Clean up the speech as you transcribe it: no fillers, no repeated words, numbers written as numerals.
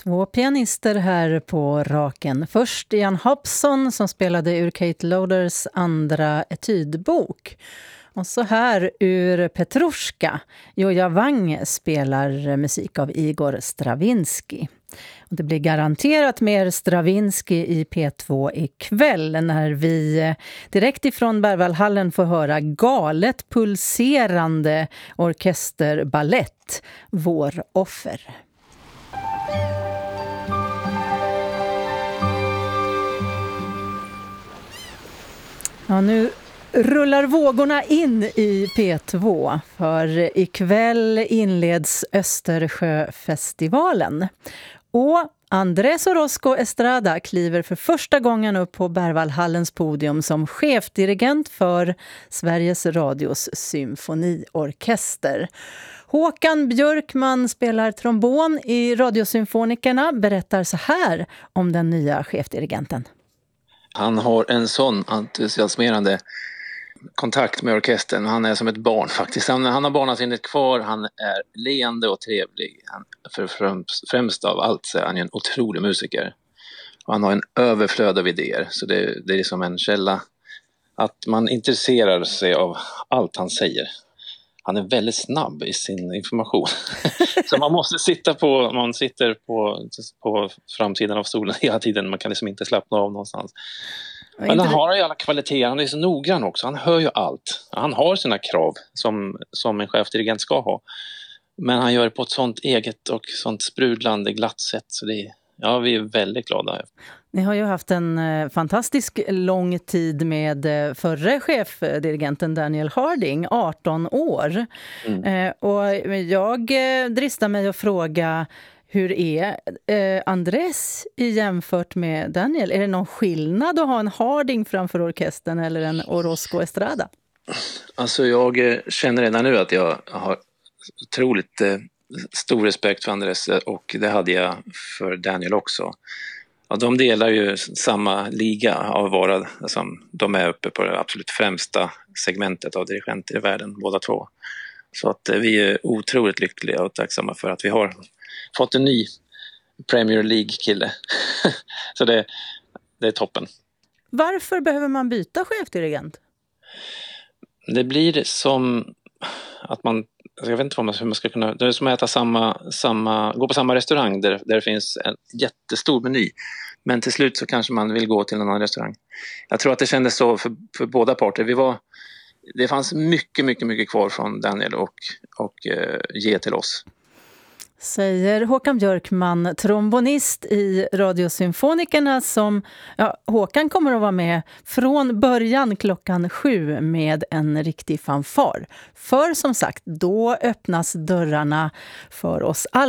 Två pianister här på raken. Först Ian Hobson som spelade ur Kate Loaders andra etydbok. Och så här ur Petrushka. Joja Wang spelar musik av Igor Stravinsky. Och det blir garanterat mer Stravinsky i P2 ikväll när vi direkt ifrån Berwaldhallen får höra galet pulserande orkesterballett Vår offer. Ja, nu rullar vågorna in i P2 för ikväll inleds Östersjöfestivalen. Och Andrés Orozco Estrada kliver för första gången upp på Berwaldhallens podium som chefdirigent för Sveriges Radios symfoniorkester. Håkan Björkman spelar trombon i Radiosymfonikerna, berättar så här om den nya chefdirigenten. Han har en sån entusiasmerande kontakt med orkestern. Han är som ett barn faktiskt. Han har barnasinnet kvar. Han är leende och trevlig. Främst av allt så är han en otrolig musiker. Och han har en överflöd av idéer. Så det är som en källa att man intresserar sig av allt han säger. Han är väldigt snabb i sin information. Så man sitter på framsidan av stolen hela tiden. Man kan liksom inte slappna av någonstans. Men han har ju alla kvaliteter. Han är så noggrann också. Han hör ju allt. Han har sina krav som en chefdirigent ska ha. Men han gör det på ett sånt eget och sånt sprudlande glatt sätt. Så vi är väldigt glada. Ni har ju haft en fantastisk lång tid med förre chefdirigenten Daniel Harding, 18 år. Och jag dristar mig att fråga, hur är Andrés jämfört med Daniel? Är det någon skillnad att ha en Harding framför orkestern eller en Orozco Estrada? Alltså jag känner redan nu att jag har otroligt stor respekt för Andrés, och det hade jag för Daniel också. Ja, de delar ju samma liga av våra, alltså, de är uppe på det absolut främsta segmentet av dirigenter i världen, båda två. Så att vi är otroligt lyckliga och tacksamma för att vi har fått en ny Premier League-kille. Så det är toppen. Varför behöver man byta chefdirigent? Det blir som att man, jag vet inte hur man ska kunna, det är som att äta gå på samma restaurang där det finns en jättestor meny. Men till slut så kanske man vill gå till en annan restaurang. Jag tror att det kändes så för båda parter. Det fanns mycket, mycket, mycket kvar från Daniel och ge till oss. Säger Håkan Björkman, trombonist i Radiosymfonikerna som, Håkan kommer att vara med från början 7:00 med en riktig fanfar. För som sagt, då öppnas dörrarna för oss alla.